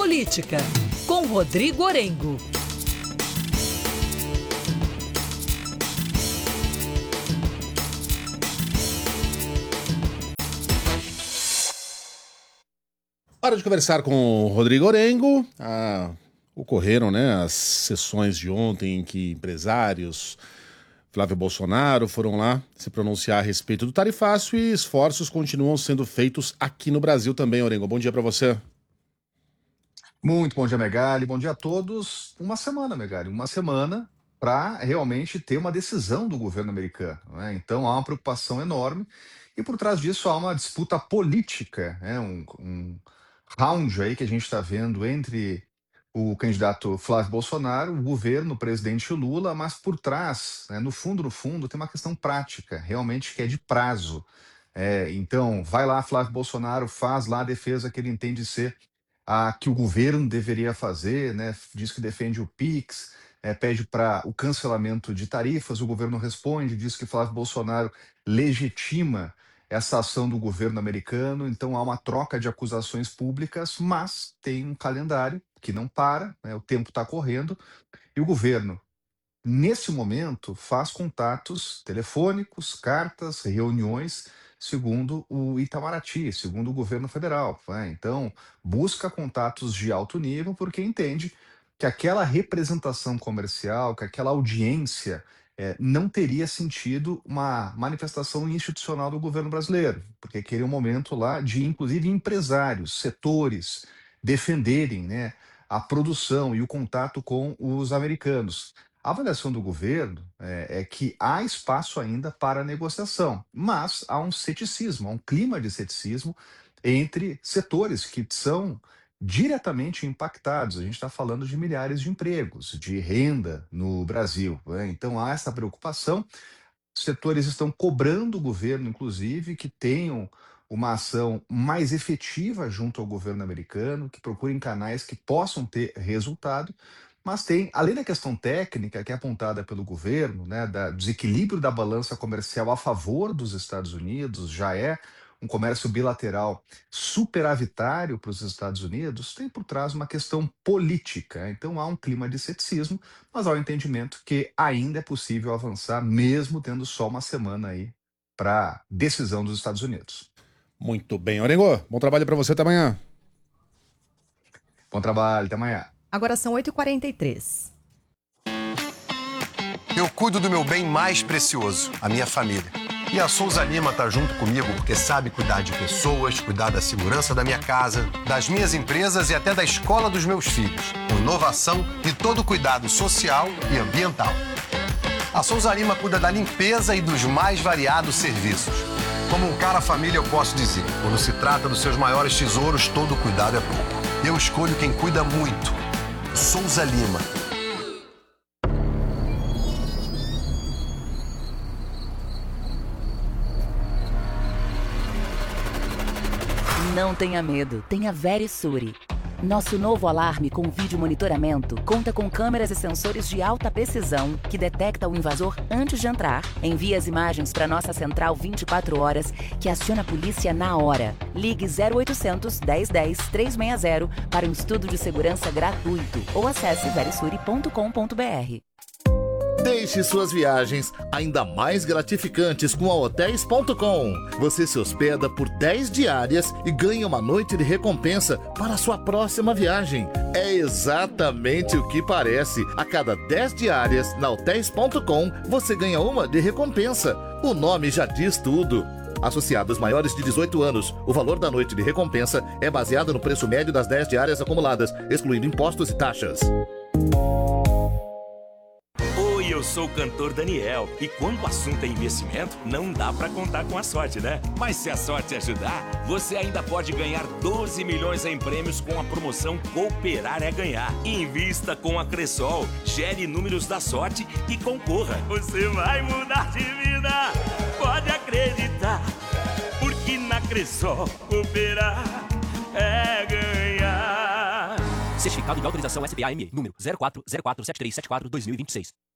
Política, com Rodrigo Orengo. Hora de conversar com o Rodrigo Orengo. Ocorreram, as sessões de ontem em que empresários, Flávio Bolsonaro, foram lá se pronunciar a respeito do tarifácio e esforços continuam sendo feitos aqui no Brasil também, Orengo. Bom dia para você. Muito bom dia, Megali. Bom dia a todos. Uma semana, Megali, uma semana para realmente ter uma decisão do governo americano, né? Então há uma preocupação enorme e por trás disso há uma disputa política, um round aí que a gente está vendo entre o candidato Flávio Bolsonaro, o governo, o presidente Lula, mas por trás, né, no fundo, tem uma questão prática, realmente que é de prazo. Então, vai lá, Flávio Bolsonaro, faz lá a defesa que ele entende ser a que o governo deveria fazer, né? Diz que defende o PIX, pede para o cancelamento de tarifas, o governo responde, diz que Flávio Bolsonaro legitima essa ação do governo americano, então há uma troca de acusações públicas, mas tem um calendário que não para, né? O tempo está correndo, e o governo, nesse momento, faz contatos telefônicos, cartas, reuniões, segundo o Itamaraty, segundo o governo federal, né? Então, busca contatos de alto nível, porque entende que aquela representação comercial, que aquela audiência não teria sentido uma manifestação institucional do governo brasileiro, porque queria um momento lá de, inclusive, empresários, setores defenderem, né, a produção e o contato com os americanos. A avaliação do governo é que há espaço ainda para negociação, mas há um ceticismo, há um clima de ceticismo entre setores que são diretamente impactados. A gente está falando de milhares de empregos, de renda no Brasil, né? Então há essa preocupação. Os setores estão cobrando o governo, inclusive, que tenham uma ação mais efetiva junto ao governo americano, que procurem canais que possam ter resultado. Mas tem, além da questão técnica que é apontada pelo governo, né, do desequilíbrio da balança comercial a favor dos Estados Unidos, já é um comércio bilateral superavitário para os Estados Unidos, tem por trás uma questão política. Então há um clima de ceticismo, mas há o entendimento que ainda é possível avançar, mesmo tendo só uma semana aí para decisão dos Estados Unidos. Muito bem, Orengo. Bom trabalho para você, até amanhã. Bom trabalho, até amanhã. Agora são 8h43. Eu cuido do meu bem mais precioso, a minha família. E a Souza Lima tá junto comigo porque sabe cuidar de pessoas, cuidar da segurança da minha casa, das minhas empresas e até da escola dos meus filhos, com inovação e todo cuidado social e ambiental. A Souza Lima cuida da limpeza e dos mais variados serviços. Como um cara família, eu posso dizer, quando se trata dos seus maiores tesouros, todo cuidado é pouco. Eu escolho quem cuida muito. Souza Lima. Não tenha medo, tenha Verisure. Nosso novo alarme com vídeo monitoramento conta com câmeras e sensores de alta precisão que detecta o invasor antes de entrar, envia as imagens para nossa central 24 horas que aciona a polícia na hora. Ligue 0800 1010 360 para um estudo de segurança gratuito ou acesse verisure.com.br. Deixe suas viagens ainda mais gratificantes com a Hotéis.com. Você se hospeda por 10 diárias e ganha uma noite de recompensa para a sua próxima viagem. É exatamente o que parece. A cada 10 diárias na Hotéis.com, você ganha uma de recompensa. O nome já diz tudo. Associados maiores de 18 anos, o valor da noite de recompensa é baseado no preço médio das 10 diárias acumuladas, excluindo impostos e taxas. Eu sou o cantor Daniel e quando o assunto é investimento, não dá pra contar com a sorte, né? Mas se a sorte ajudar, você ainda pode ganhar 12 milhões em prêmios com a promoção Cooperar é Ganhar. Invista com a Cressol, gere números da sorte e concorra. Você vai mudar de vida, pode acreditar, porque na Cressol cooperar é ganhar. Certificado de autorização SBAME, número 04047374-2026.